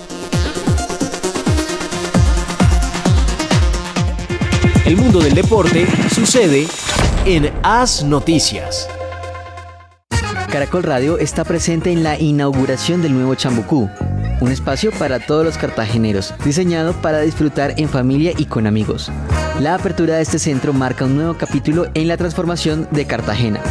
[SPEAKER 17] El mundo del deporte sucede en As Noticias.
[SPEAKER 18] Caracol Radio está presente en la inauguración del nuevo Chambucú, un espacio para todos los cartageneros, diseñado para disfrutar en familia y con amigos. La apertura de este centro marca un nuevo capítulo en la transformación de Cartagena.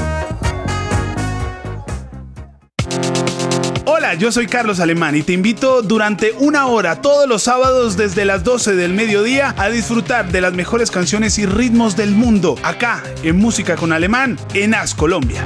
[SPEAKER 19] Hola, yo soy Carlos Alemán y te invito durante una hora todos los sábados desde las doce del mediodía a disfrutar de las mejores canciones y ritmos del mundo, acá en Música con Alemán, en As Colombia.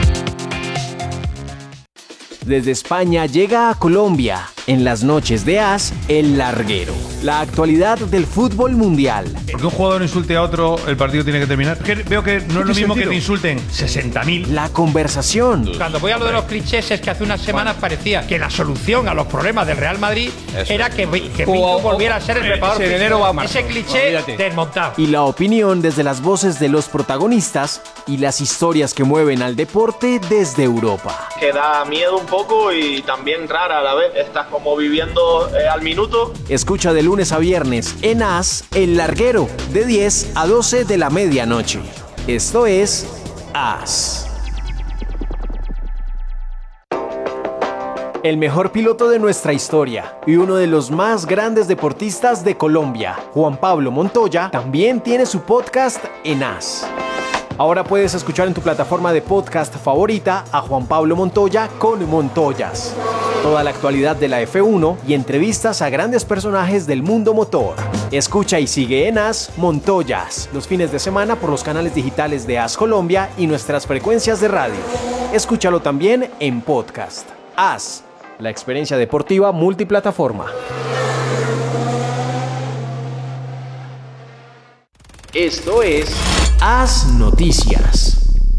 [SPEAKER 17] Desde España llega a Colombia, en las noches de As, El Larguero. La actualidad del fútbol mundial.
[SPEAKER 20] Porque un jugador insulte a otro, el partido tiene que terminar. Que veo que no es lo mismo sentido? Que te insulten sesenta mil.
[SPEAKER 17] La conversación.
[SPEAKER 21] Cuando voy a lo de los clichés es que hace unas semanas parecía que la solución a los problemas del Real Madrid Eso. era que, que Pinto volviera a ser el preparador.
[SPEAKER 20] Ese, enero va a
[SPEAKER 21] Ese cliché Olvídate. desmontado.
[SPEAKER 17] Y la opinión desde las voces de los protagonistas y las historias que mueven al deporte desde Europa.
[SPEAKER 22] Que da miedo un poco y también rara a la vez. Estás como viviendo eh, al minuto.
[SPEAKER 17] Escucha de lunes a viernes en As, El Larguero, de diez a doce de la medianoche. Esto es As. El mejor piloto de nuestra historia y uno de los más grandes deportistas de Colombia, Juan Pablo Montoya, también tiene su podcast en As. Ahora puedes escuchar en tu plataforma de podcast favorita a Juan Pablo Montoya con Montoyas. Toda la actualidad de la F uno y entrevistas a grandes personajes del mundo motor. Escucha y sigue en AS Montoyas los fines de semana por los canales digitales de AS Colombia y nuestras frecuencias de radio. Escúchalo también en podcast. AS, la experiencia deportiva multiplataforma. Esto es AS Noticias.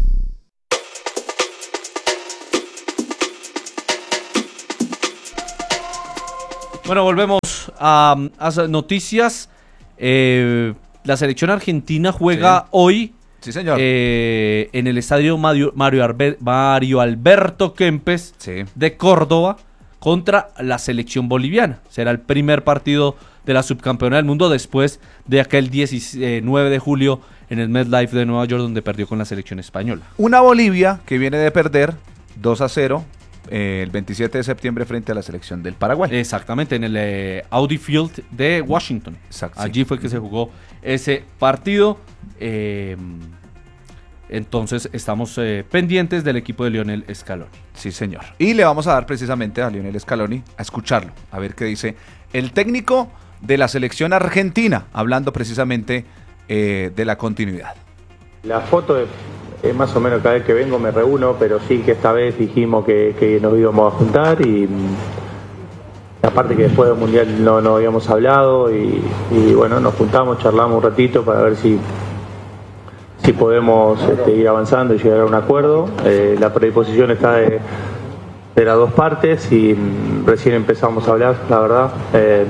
[SPEAKER 1] Bueno, volvemos a, a noticias. Eh, la selección argentina juega
[SPEAKER 2] Sí.
[SPEAKER 1] hoy
[SPEAKER 2] Sí, señor.
[SPEAKER 1] eh, en el estadio Mario, Mario, Arbe- Mario Alberto Kempes
[SPEAKER 2] Sí.
[SPEAKER 1] de Córdoba contra la selección boliviana. Será el primer partido de la subcampeona del mundo después de aquel diecinueve de julio en el MetLife de Nueva York, donde perdió con la selección española.
[SPEAKER 2] Una Bolivia que viene de perder dos a cero eh, el veintisiete de septiembre frente a la selección del Paraguay.
[SPEAKER 1] Exactamente, en el eh, Audi Field de Washington.
[SPEAKER 2] Exacto,
[SPEAKER 1] Allí
[SPEAKER 2] sí.
[SPEAKER 1] fue que se jugó ese partido. Eh, entonces estamos eh, pendientes del equipo de Lionel Scaloni.
[SPEAKER 2] Sí, señor. Y le vamos a dar precisamente a Lionel Scaloni a escucharlo, a ver qué dice el técnico de la selección argentina, hablando precisamente eh, de la continuidad.
[SPEAKER 3] La foto es, es más o menos cada vez que vengo me reúno, pero sí que esta vez dijimos que, que nos íbamos a juntar y mm, aparte que después del Mundial no, no habíamos hablado y, y bueno, nos juntamos, charlamos un ratito para ver si, si podemos este, ir avanzando y llegar a un acuerdo. Eh, la predisposición está de, de las dos partes y mm, recién empezamos a hablar, la verdad. Eh,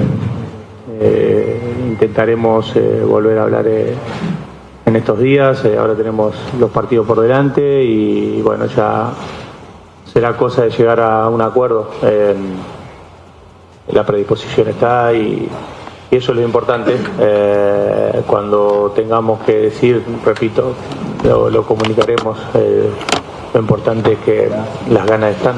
[SPEAKER 3] eh, intentaremos eh, volver a hablar eh, en estos días. Eh, ahora tenemos los partidos por delante y, y bueno, ya será cosa de llegar a un acuerdo. Eh, la predisposición está y, y eso es lo importante. Eh, cuando tengamos que decir, repito, lo, lo comunicaremos. Eh, lo importante es que las ganas están.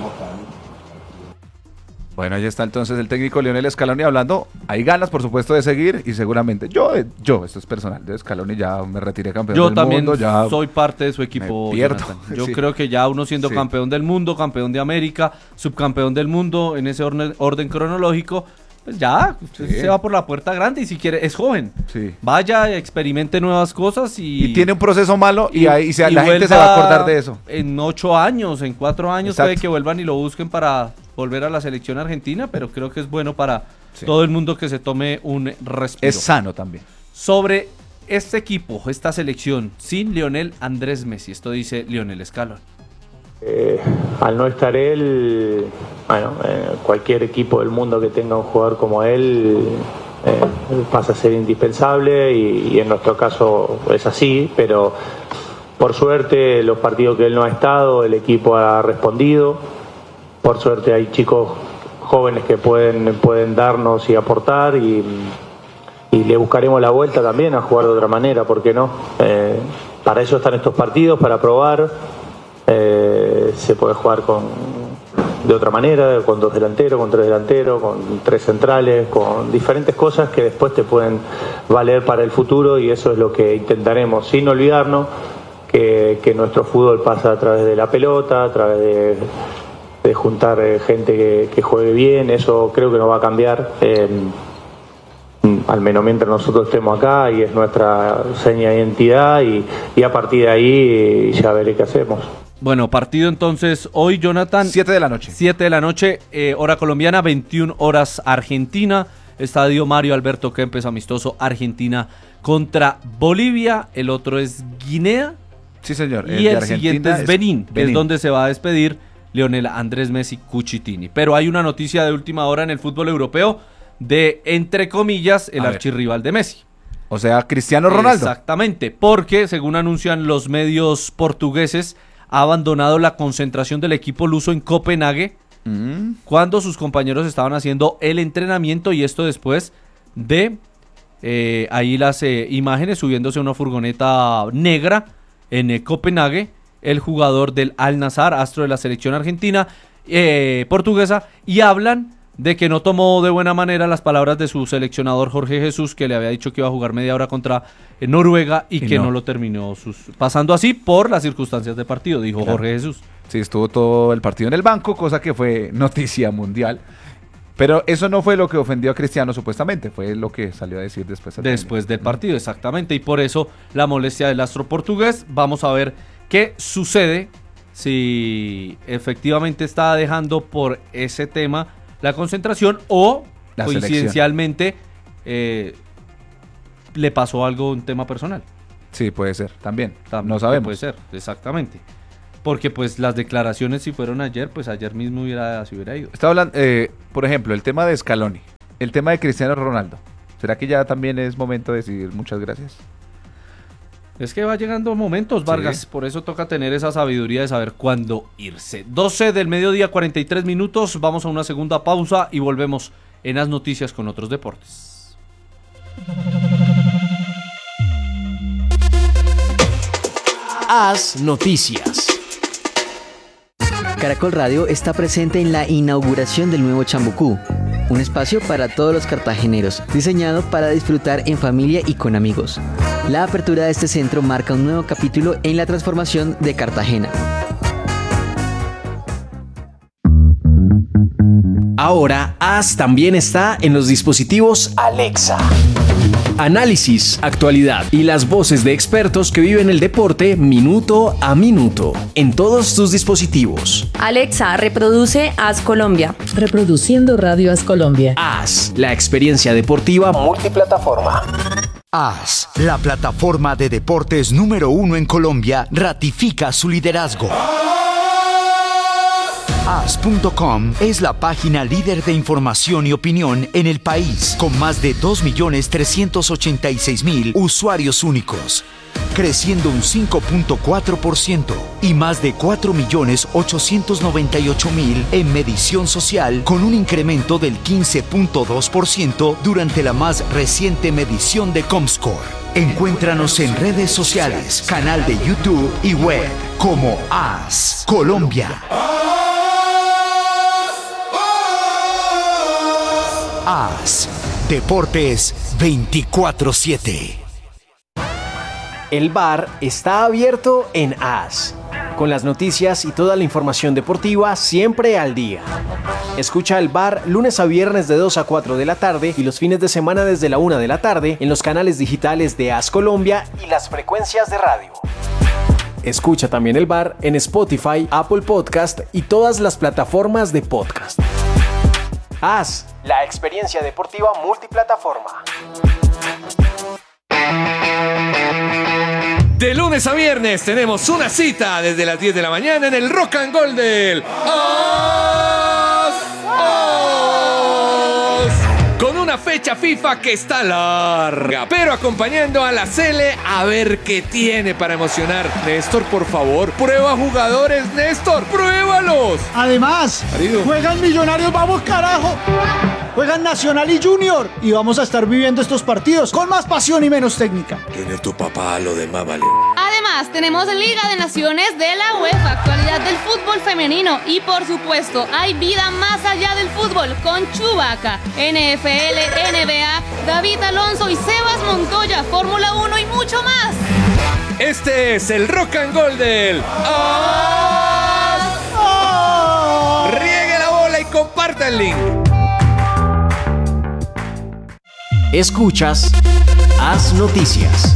[SPEAKER 2] Bueno, ahí está entonces el técnico Lionel Scaloni hablando. Hay ganas, por supuesto, de seguir y seguramente yo, yo esto es personal, de Scaloni ya me retiré campeón
[SPEAKER 1] Yo
[SPEAKER 2] del
[SPEAKER 1] también
[SPEAKER 2] mundo. Ya
[SPEAKER 1] soy parte de su equipo.
[SPEAKER 2] me pierdo.
[SPEAKER 1] Jonathan. Yo
[SPEAKER 2] Sí.
[SPEAKER 1] creo que ya uno siendo
[SPEAKER 2] Sí.
[SPEAKER 1] campeón del mundo, campeón de América, subcampeón del mundo en ese orden, orden cronológico, pues ya usted
[SPEAKER 2] Sí.
[SPEAKER 1] se va por la puerta grande y si quiere, es joven.
[SPEAKER 2] Sí.
[SPEAKER 1] Vaya, experimente nuevas cosas y...
[SPEAKER 2] Y tiene un proceso malo y, ahí se-
[SPEAKER 1] y
[SPEAKER 2] la gente se
[SPEAKER 1] vuelva
[SPEAKER 2] va a acordar de eso.
[SPEAKER 1] En ocho años, en cuatro años
[SPEAKER 2] Exacto.
[SPEAKER 1] puede que vuelvan y lo busquen para volver a la selección argentina, pero creo que es bueno para
[SPEAKER 2] Sí.
[SPEAKER 1] todo el mundo que se tome un respiro.
[SPEAKER 2] Es sano también.
[SPEAKER 1] Sobre este equipo, esta selección, sin Lionel Andrés Messi, esto dice Lionel Scaloni.
[SPEAKER 3] Eh, al no estar él, bueno, eh, cualquier equipo del mundo que tenga un jugador como él eh, pasa a ser indispensable y, y en nuestro caso es así, pero por suerte los partidos que él no ha estado, el equipo ha respondido. Por suerte hay chicos jóvenes que pueden, pueden darnos y aportar y, y le buscaremos la vuelta también a jugar de otra manera, ¿por qué no? Eh, para eso están estos partidos, para probar. Eh, se puede jugar con, de otra manera, con dos delanteros, con tres delanteros, con tres centrales, con diferentes cosas que después te pueden valer para el futuro y eso es lo que intentaremos, sin olvidarnos que, que nuestro fútbol pasa a través de la pelota, a través de, de juntar eh, gente que, que juegue bien, eso creo que no va a cambiar. Eh, al menos mientras nosotros estemos acá y es nuestra seña de identidad y, y a partir de ahí ya veré qué hacemos.
[SPEAKER 1] Bueno, partido entonces hoy, Jonathan.
[SPEAKER 2] siete de la noche.
[SPEAKER 1] siete de la noche, eh, hora colombiana, veintiuna horas Argentina. Estadio Mario Alberto Kempes, amistoso Argentina contra Bolivia. El otro es Guinea.
[SPEAKER 2] Sí, señor.
[SPEAKER 1] Y el, el siguiente es Benín, que
[SPEAKER 2] Benín.
[SPEAKER 1] es donde se va a despedir Lionel Andrés Messi Cucitini. Pero hay una noticia de última hora en el fútbol europeo de, entre comillas, el
[SPEAKER 2] A ver.
[SPEAKER 1] archirrival de Messi.
[SPEAKER 2] O sea, Cristiano Ronaldo.
[SPEAKER 1] Exactamente, porque según anuncian los medios portugueses, ha abandonado la concentración del equipo luso en Copenhague
[SPEAKER 2] Mm.
[SPEAKER 1] cuando sus compañeros estaban haciendo el entrenamiento y esto después de eh, ahí las eh, imágenes subiéndose a una furgoneta negra en eh, Copenhague, el jugador del Al-Nassr, astro de la selección argentina, eh, portuguesa, y hablan de que no tomó de buena manera las palabras de su seleccionador Jorge Jesús, que le había dicho que iba a jugar media hora contra eh, Noruega y, y que no. no lo terminó sus, pasando así por las circunstancias de partido, dijo claro. Jorge Jesús.
[SPEAKER 2] Sí, estuvo todo el partido en el banco, cosa que fue noticia mundial. Pero eso no fue lo que ofendió a Cristiano supuestamente, fue lo que salió a decir después.
[SPEAKER 1] Después del partido, exactamente, y por eso la molestia del astro portugués. Vamos a ver qué sucede si efectivamente está dejando por ese tema la concentración o la coincidencialmente eh, le pasó algo, un tema personal.
[SPEAKER 2] Sí, puede ser, también, también no sabemos.
[SPEAKER 1] Puede ser, exactamente. Porque pues las declaraciones si fueron ayer, pues ayer mismo hubiera, se hubiera ido.
[SPEAKER 2] Está hablando, eh, por ejemplo, el tema de Scaloni, el tema de Cristiano Ronaldo. ¿Será que ya también es momento de decir muchas gracias?
[SPEAKER 1] Es que va llegando momentos, Vargas, sí. Por eso toca tener esa sabiduría de saber cuándo irse. doce del mediodía, cuarenta y tres minutos, vamos a una segunda pausa y volvemos en las noticias con otros deportes.
[SPEAKER 17] Haz Noticias.
[SPEAKER 18] Caracol Radio está presente en la inauguración del nuevo Chambucú, un espacio para todos los cartageneros, diseñado para disfrutar en familia y con amigos. La apertura de este centro marca un nuevo capítulo en la transformación de Cartagena.
[SPEAKER 17] Ahora, Haz también está en los dispositivos Alexa. Análisis, actualidad y las voces de expertos que viven el deporte minuto a minuto en todos tus dispositivos.
[SPEAKER 4] Alexa, reproduce Haz Colombia.
[SPEAKER 6] Reproduciendo Radio Haz Colombia.
[SPEAKER 17] Haz, la experiencia deportiva multiplataforma.
[SPEAKER 23] Haz, la plataforma de deportes número uno en Colombia, ratifica su liderazgo. Haz punto com es la página líder de información y opinión en el país, con más de dos millones trescientos ochenta y seis mil usuarios únicos, creciendo un cinco punto cuatro por ciento y más de cuatro millones ochocientos noventa y ocho mil en medición social, con un incremento del quince punto dos por ciento durante la más reciente medición de Comscore. Encuéntranos en redes sociales, canal de YouTube y web como Haz Colombia. Haz Deportes veinticuatro siete.
[SPEAKER 17] El bar está abierto en Haz, con las noticias y toda la información deportiva siempre al día. Escucha el bar lunes a viernes de dos a cuatro de la tarde y los fines de semana desde la una de la tarde en los canales digitales de Haz Colombia y las frecuencias de radio. Escucha también el bar en Spotify, Apple Podcast y todas las plataformas de podcast. Haz, la experiencia deportiva multiplataforma.
[SPEAKER 24] De lunes a viernes tenemos una cita desde las diez de la mañana en el Rock and Roll del Haz, Haz, con una fecha FIFA que está larga, pero acompañando a la Cele a ver qué tiene para emocionar. Néstor, por favor, prueba jugadores, Néstor, pruébalos.
[SPEAKER 25] Además, Marido. Juegan Millonarios, vamos carajo. Juegan Nacional y Junior y vamos a estar viviendo estos partidos con más pasión y menos técnica.
[SPEAKER 26] Tiene tu papá, lo demás vale.
[SPEAKER 27] Además, tenemos Liga de Naciones de la UEFA, actualidad del fútbol femenino y por supuesto, hay vida más allá del fútbol con Chubaca, N F L, N B A, David Alonso y Sebas Montoya, Fórmula uno y mucho más.
[SPEAKER 24] Este es el Rock and Roll del Haz. Oh. Riegue la bola y comparta el link.
[SPEAKER 17] Escuchas Haz Noticias.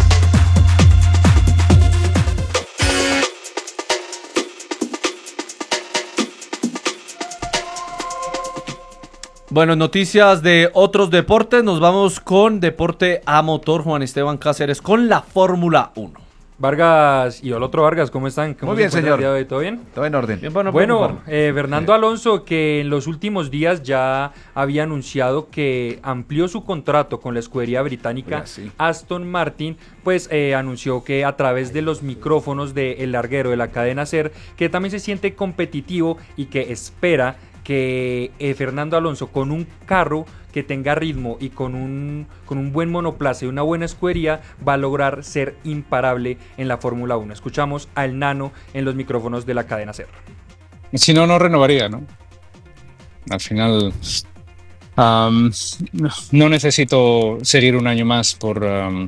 [SPEAKER 1] Bueno, noticias de otros deportes. Nos vamos con deporte a motor. Juan Esteban Cáceres con la Fórmula uno.
[SPEAKER 28] Vargas y el otro Vargas, ¿cómo están? ¿Cómo
[SPEAKER 2] Muy bien, señor.
[SPEAKER 28] El día de hoy? ¿Todo bien?
[SPEAKER 2] Todo en orden.
[SPEAKER 28] Bien, bueno, bueno eh, Fernando Alonso, que en los últimos días ya había anunciado que amplió su contrato con la escudería británica sí. Aston Martin, pues eh, anunció que a través de los micrófonos del larguero de la cadena SER, que también se siente competitivo y que espera que eh, Fernando Alonso, con un carro que tenga ritmo y con un, con un buen monoplaza y una buena escudería, va a lograr ser imparable en la Fórmula uno. Escuchamos al Nano en los micrófonos de la cadena SER.
[SPEAKER 29] Si no, no renovaría, ¿no? Al final
[SPEAKER 5] Um, no necesito seguir un año más por, um,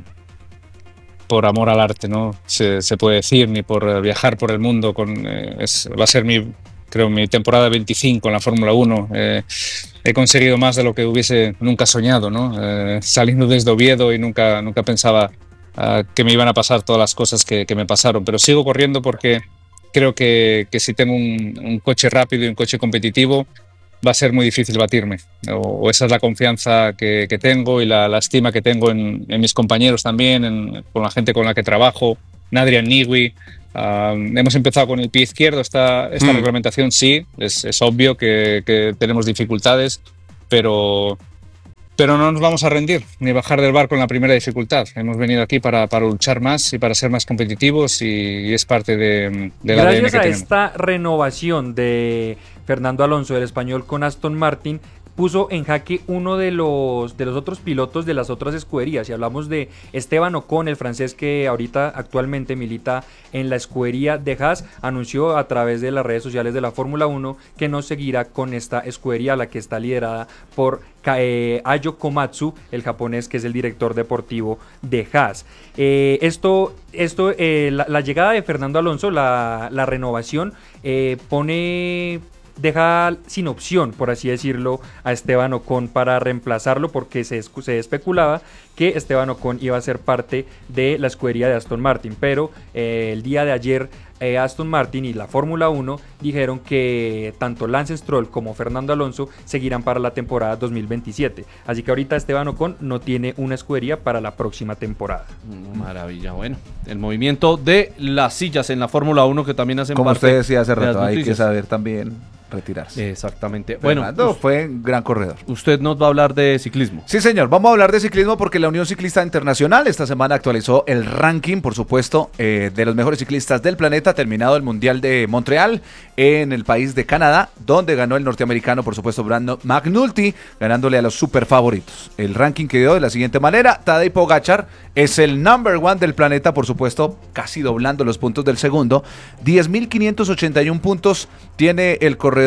[SPEAKER 5] por amor al arte, ¿no? Se, se puede decir, ni por viajar por el mundo. Con, eh, es, va a ser mi, creo, mi temporada veinticinco en la Fórmula uno. Eh, he conseguido más de lo que hubiese nunca soñado, ¿no? Eh, saliendo desde Oviedo y nunca, nunca pensaba uh, que me iban a pasar todas las cosas que, que me pasaron. Pero sigo corriendo porque creo que, que si tengo un, un coche rápido y un coche competitivo, va a ser muy difícil batirme, o, o esa es la confianza que, que tengo y la, la estima que tengo en, en mis compañeros también, en, con la gente con la que trabajo, en Adrian Newey. Um, hemos empezado con el pie izquierdo, esta, esta mm. reglamentación sí, es, es obvio que, que tenemos dificultades, pero, pero no nos vamos a rendir ni bajar del barco en la primera dificultad. Hemos venido aquí para, para luchar más y para ser más competitivos y, y es parte de, de la A D N que tenemos.
[SPEAKER 28] Gracias a esta renovación de Fernando Alonso, del español, con Aston Martin, puso en jaque uno de los, de los otros pilotos de las otras escuderías. Y hablamos de Esteban Ocon, el francés que ahorita actualmente milita en la escudería de Haas, anunció a través de las redes sociales de la Fórmula uno que no seguirá con esta escudería, la que está liderada por eh, Ayo Komatsu, el japonés que es el director deportivo de Haas. Eh, esto, esto eh, la, la llegada de Fernando Alonso, la, la renovación, eh, pone... deja sin opción, por así decirlo, a Esteban Ocon para reemplazarlo, porque se, se especulaba que Esteban Ocon iba a ser parte de la escudería de Aston Martin, pero eh, el día de ayer eh, Aston Martin y la Fórmula uno dijeron que tanto Lance Stroll como Fernando Alonso seguirán para la temporada dos mil veintisiete, así que ahorita Esteban Ocon no tiene una escudería para la próxima temporada.
[SPEAKER 1] Maravilla, bueno, el movimiento de las sillas en la Fórmula uno que también hacen
[SPEAKER 2] como
[SPEAKER 1] parte
[SPEAKER 2] usted decía hace rato,
[SPEAKER 1] de
[SPEAKER 2] hay que saber también retirarse.
[SPEAKER 1] Exactamente.
[SPEAKER 2] Fernando
[SPEAKER 1] bueno,
[SPEAKER 2] fue un gran corredor.
[SPEAKER 1] Usted nos va a hablar de ciclismo.
[SPEAKER 2] Sí, señor. Vamos a hablar de ciclismo porque la Unión Ciclista Internacional esta semana actualizó el ranking, por supuesto, eh, de los mejores ciclistas del planeta, terminado el Mundial de Montreal en el país de Canadá, donde ganó el norteamericano, por supuesto, Brandon McNulty, ganándole a los super favoritos. El ranking quedó de la siguiente manera: Tadej Pogačar es el number one del planeta, por supuesto, casi doblando los puntos del segundo. diez mil quinientos ochenta y uno puntos tiene el corredor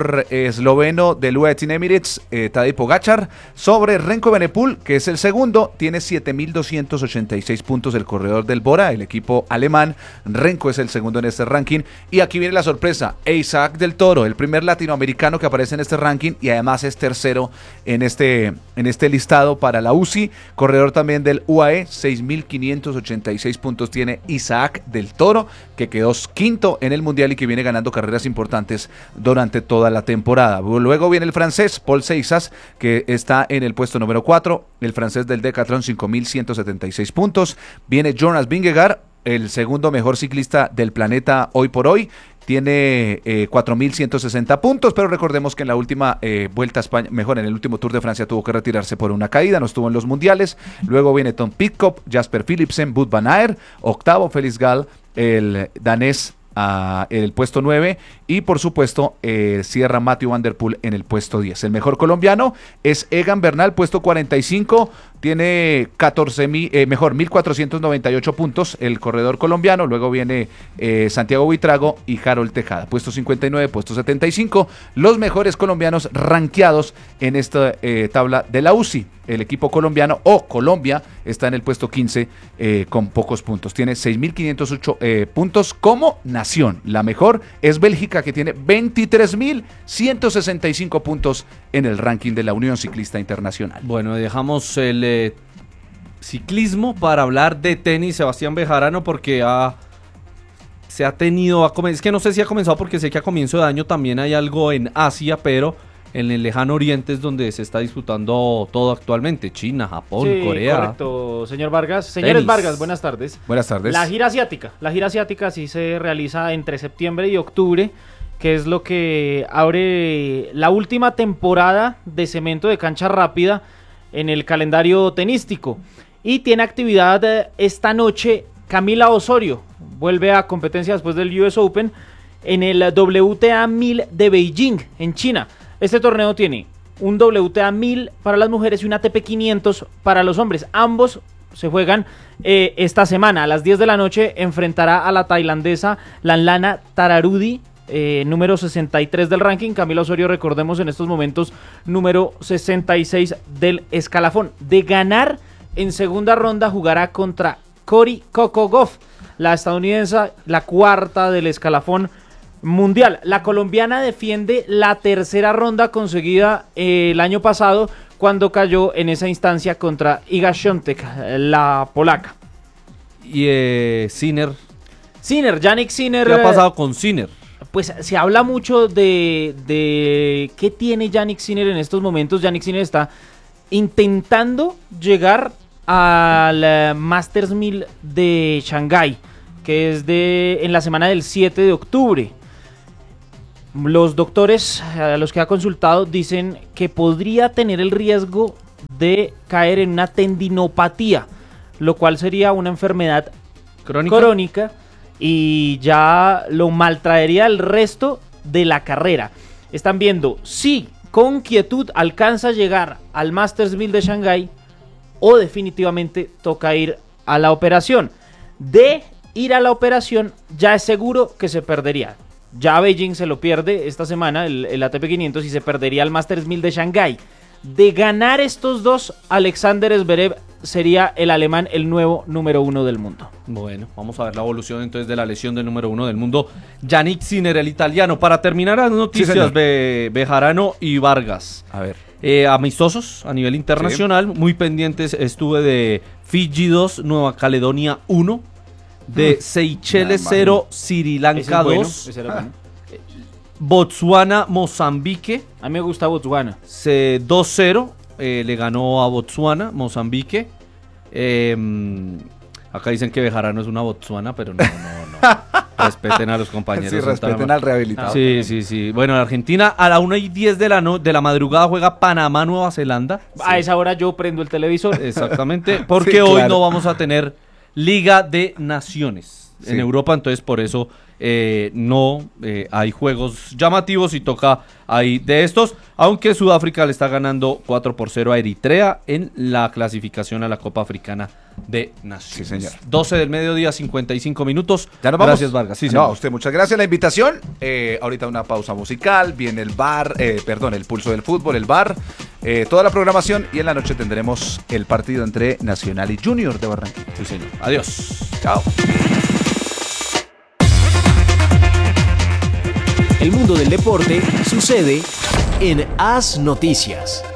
[SPEAKER 2] esloveno del U A E Team Emirates, eh, Tadej Pogačar, sobre Remco Evenepoel, que es el segundo, tiene siete mil doscientos ochenta y seis puntos el corredor del Bora, el equipo alemán. Remco es el segundo en este ranking, y aquí viene la sorpresa: Isaac del Toro, el primer latinoamericano que aparece en este ranking, y además es tercero en este, en este listado para la U C I, corredor también del U A E, seis mil quinientos ochenta y seis puntos tiene Isaac del Toro, que quedó quinto en el Mundial y que viene ganando carreras importantes durante toda la temporada. Luego viene el francés Paul Seixas, que está en el puesto número cuatro, el francés del Decathlon, cinco mil ciento setenta y seis puntos. Viene Jonas Vingegaard, el segundo mejor ciclista del planeta hoy por hoy, tiene eh, cuatro mil ciento sesenta puntos, pero recordemos que en la última eh, Vuelta a España, mejor en el último Tour de Francia, tuvo que retirarse por una caída, no estuvo en los mundiales. Luego viene Tom Pidcock, Jasper Philipsen, Wout van Aert, octavo Felix Gall, el danés, a el puesto nueve, y por supuesto eh, cierra Matthew Van Der Poel en el puesto diez. El mejor colombiano es Egan Bernal, puesto cuarenta y cinco, tiene catorce mil, eh, mejor mil cuatrocientos noventa y ocho puntos el corredor colombiano. Luego viene eh, Santiago Buitrago y Harold Tejada, puesto cincuenta y nueve, puesto setenta y cinco, los mejores colombianos rankeados en esta eh, tabla de la U C I. El equipo colombiano o Colombia está en el puesto quince eh, con pocos puntos, tiene seis mil quinientos ocho eh, puntos como nación. La mejor es Bélgica, que tiene veintitrés mil ciento sesenta y cinco puntos en el ranking de la Unión Ciclista Internacional.
[SPEAKER 1] Bueno, dejamos el eh, ciclismo para hablar de tenis, Sebastián Bejarano, porque ha, se ha tenido, ha, es que no sé si ha comenzado, porque sé que a comienzo de año también hay algo en Asia, pero en el lejano oriente es donde se está disputando todo actualmente: China, Japón,
[SPEAKER 7] sí,
[SPEAKER 1] Corea.
[SPEAKER 7] Correcto, señor Vargas. Señores
[SPEAKER 1] Tenis.
[SPEAKER 7] Vargas, buenas tardes.
[SPEAKER 2] Buenas tardes.
[SPEAKER 7] La gira asiática, la gira asiática sí se realiza entre septiembre y octubre, que es lo que abre la última temporada de cemento de cancha rápida en el calendario tenístico. Y tiene actividad esta noche Camila Osorio, vuelve a competencia después del U S Open en el W T A mil de Beijing, en China. Este torneo tiene un W T A mil para las mujeres y un A T P quinientos para los hombres. Ambos se juegan eh, esta semana. A las diez de la noche enfrentará a la tailandesa Lanlana Tararudi eh, número sesenta y tres del ranking. Camila Osorio, recordemos, en estos momentos número sesenta y seis del escalafón. De ganar en segunda ronda, jugará contra Cory Coco Gauff, la estadounidense, la cuarta del escalafón mundial. La colombiana defiende la tercera ronda conseguida eh, el año pasado, cuando cayó en esa instancia contra Iga Świątek, la polaca.
[SPEAKER 1] Y eh, Sinner.
[SPEAKER 7] Sinner, Jannik Sinner.
[SPEAKER 1] ¿Qué ha pasado con Sinner?
[SPEAKER 7] Pues se habla mucho de, de qué tiene Jannik Sinner en estos momentos. Jannik Sinner está intentando llegar al uh, Masters mil de Shanghái, que es de en la semana del siete de octubre. Los doctores a los que ha consultado dicen que podría tener el riesgo de caer en una tendinopatía, lo cual sería una enfermedad crónica, crónica y ya lo maltraería el resto de la carrera. Están viendo si con quietud alcanza a llegar al Masters mil de Shanghái o definitivamente toca ir a la operación. De ir a la operación ya es seguro que se perdería. Ya Beijing se lo pierde esta semana, el, el A T P quinientos, y se perdería el Masters mil de Shanghái. De ganar estos dos, Alexander Zverev sería el alemán el nuevo número uno del mundo.
[SPEAKER 1] Bueno, vamos a ver la evolución entonces de la lesión del número uno del mundo, Jannik Sinner, el italiano. Para terminar las noticias, sí, Be, Bejarano y Vargas.
[SPEAKER 2] A ver.
[SPEAKER 1] Eh, amistosos a nivel internacional, sí. Muy pendientes estuve de Fiji dos, Nueva Caledonia uno, de mm. Seychelles cero, Sri Lanka dos, bueno, bueno. Botswana, Mozambique.
[SPEAKER 7] A mí me gusta Botswana.
[SPEAKER 1] dos cero, eh, le ganó a Botswana, Mozambique. Eh, acá dicen que Bejarano es una Botswana, pero no, no, no. Respeten a los compañeros.
[SPEAKER 2] Sí, respeten al rehabilitado.
[SPEAKER 1] Sí, sí, sí. Bueno, en Argentina a la una y diez de la, no, de la madrugada juega Panamá, Nueva Zelanda.
[SPEAKER 7] A sí. esa hora yo prendo el televisor.
[SPEAKER 1] Exactamente, porque sí, hoy claro. no vamos a tener Liga de Naciones sí. en Europa, entonces por eso eh, no eh, hay juegos llamativos y toca ahí de estos, aunque Sudáfrica le está ganando cuatro por cero a Eritrea en la clasificación a la Copa Africana de Naciones.
[SPEAKER 2] Sí, señor.
[SPEAKER 1] doce del mediodía, cincuenta y cinco minutos.
[SPEAKER 2] Ya nos vamos.
[SPEAKER 1] Gracias, Vargas. Sí,
[SPEAKER 2] no, a usted muchas gracias la invitación. Eh, ahorita una pausa musical, viene el bar, eh, perdón, el pulso del fútbol, el bar, eh, toda la programación, y en la noche tendremos el partido entre Nacional y Junior de Barranquilla.
[SPEAKER 1] Sí, señor. Adiós.
[SPEAKER 2] Chao.
[SPEAKER 17] El mundo del deporte sucede en As Noticias.